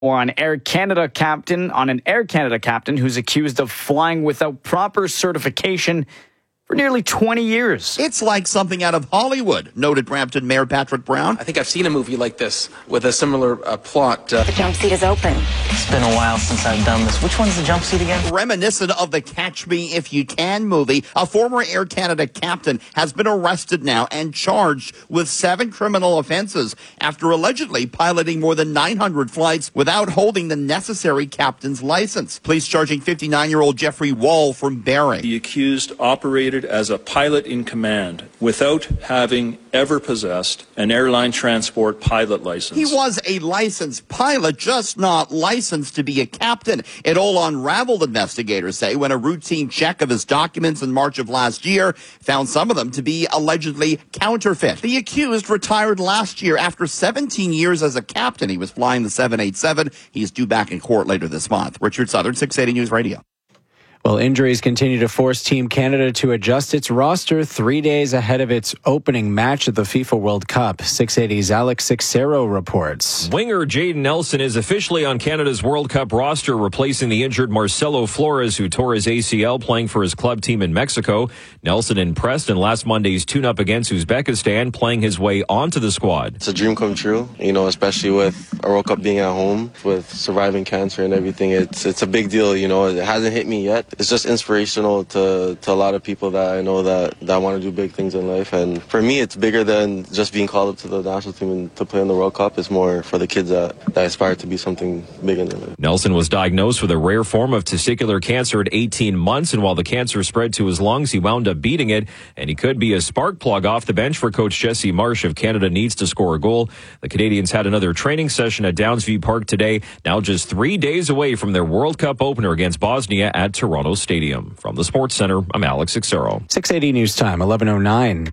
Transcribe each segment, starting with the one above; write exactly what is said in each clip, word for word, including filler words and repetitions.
on Air Canada captain, on an Air Canada captain who's accused of flying without proper certification for nearly twenty years. It's like something out of Hollywood, noted Brampton Mayor Patrick Brown. I think I've seen a movie like this with a similar uh, plot. Uh, the jump seat is open. It's been a while since I've done this. Which one's the jump seat again? Reminiscent of the Catch Me If You Can movie, a former Air Canada captain has been arrested now and charged with seven criminal offenses after allegedly piloting more than nine hundred flights without holding the necessary captain's license. Police charging fifty-nine-year-old Jeffrey Wall from Barrie. The accused operated as a pilot in command without having ever possessed an airline transport pilot license. He was a licensed pilot, just not licensed to be a captain. It all unraveled, investigators say, when a routine check of his documents in March of last year found some of them to be allegedly counterfeit. The accused retired last year after seventeen years as a captain. He was flying the seven eighty-seven. He's due back in court later this month. Richard Southern, six eighty News Radio. Well, injuries continue to force Team Canada to adjust its roster three days ahead of its opening match at the FIFA World Cup. six eighty's Alex Sixero reports. Winger Jayden Nelson is officially on Canada's World Cup roster, replacing the injured Marcelo Flores, who tore his A C L playing for his club team in Mexico. Nelson impressed in last Monday's tune-up against Uzbekistan, playing his way onto the squad. It's a dream come true, you know, especially with a World Cup being at home, with surviving cancer and everything. It's, it's a big deal, you know. It hasn't hit me yet. It's just inspirational to, to a lot of people that I know that, that want to do big things in life. And for me, it's bigger than just being called up to the national team and to play in the World Cup. It's more for the kids that, that aspire to be something big in their life. Nelson was diagnosed with a rare form of testicular cancer at eighteen months, and while the cancer spread to his lungs, he wound up beating it, and he could be a spark plug off the bench for coach Jesse Marsh if Canada needs to score a goal. The Canadians had another training session at Downsview Park today, now just three days away from their World Cup opener against Bosnia at Toronto Stadium. From the Sports Center, I'm Alex Sixero. six eighty News Time, eleven oh nine.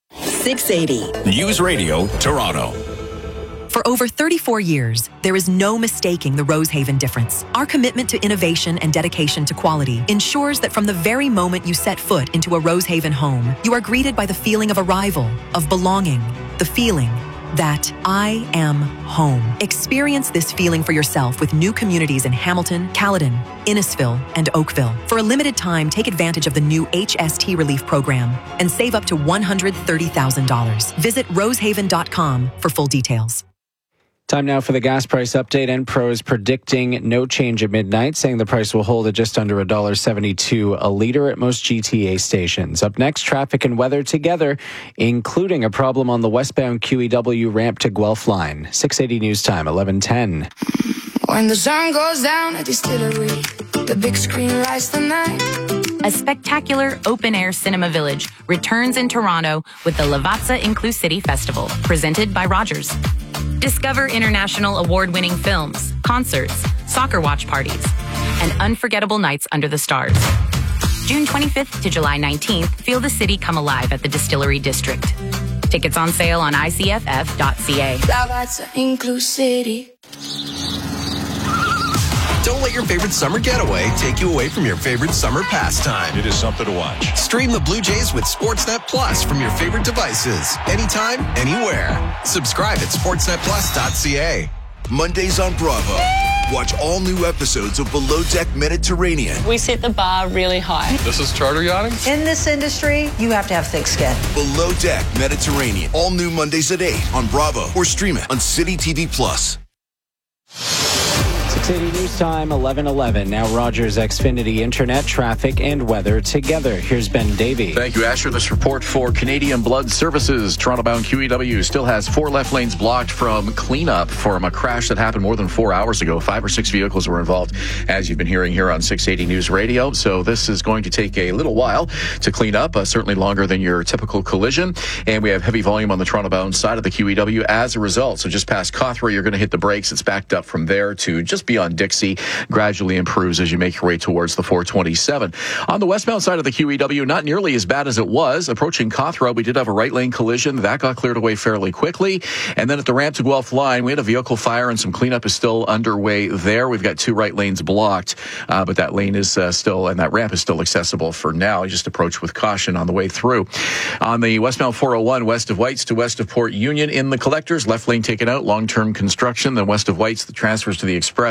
six eighty News Radio, Toronto. For over thirty-four years, there is no mistaking the Rosehaven difference. Our commitment to innovation and dedication to quality ensures that from the very moment you set foot into a Rosehaven home, you are greeted by the feeling of arrival, of belonging, the feeling that I am home. Experience this feeling for yourself with new communities in Hamilton, Caledon, Innisfil, and Oakville. For a limited time, take advantage of the new H S T Relief Program and save up to one hundred thirty thousand dollars. Visit rosehaven dot com for full details. Time now for the gas price update. Enpro is predicting no change at midnight, saying the price will hold at just under one dollar seventy-two a litre at most G T A stations. Up next, traffic and weather together, including a problem on the westbound Q E W ramp to Guelph line. six eighty News Time, eleven ten. When the sun goes down at Distillery, the big screen lights the night. A spectacular open-air cinema village returns in Toronto with the Lavazza Inclusivity Festival, presented by Rogers. Discover international award-winning films, concerts, soccer watch parties, and unforgettable nights under the stars. June twenty-fifth to July nineteenth, feel the city come alive at the Distillery District. Tickets on sale on I C F F dot C A. Lavazza Inclusivity. Don't let your favorite summer getaway take you away from your favorite summer pastime. It is something to watch. Stream the Blue Jays with Sportsnet Plus from your favorite devices. Anytime, anywhere. Subscribe at sportsnet plus dot c a. Mondays on Bravo. Watch all new episodes of Below Deck Mediterranean. We set the bar really high. This is charter yachting? In this industry, you have to have thick skin. Below Deck Mediterranean. All new Mondays at eight on Bravo or stream it on City T V Plus. six eighty News Time, eleven eleven. Now Rogers Xfinity Internet, traffic and weather together. Here's Ben Davey. Thank you, Asher. This report for Canadian Blood Services. Toronto-bound Q E W still has four left lanes blocked from cleanup from a crash that happened more than four hours ago. Five or six vehicles were involved, as you've been hearing here on six eighty News Radio. So this is going to take a little while to clean up, uh, certainly longer than your typical collision. And we have heavy volume on the Toronto-bound side of the Q E W as a result. So just past Cawthra, you're going to hit the brakes. It's backed up from there to just beyond on Dixie gradually improves as you make your way towards the four twenty-seven. On the westbound side of the Q E W, not nearly as bad as it was. Approaching Cawthra, we did have a right lane collision. That got cleared away fairly quickly. And then at the ramp to Guelph line, we had a vehicle fire and some cleanup is still underway there. We've got two right lanes blocked, uh, but that lane is uh, still, and that ramp is still accessible for now. You just approach with caution on the way through. On the westbound four oh one, west of Whites to west of Port Union in the collectors, left lane taken out, long-term construction. Then west of Whites, the transfers to the Express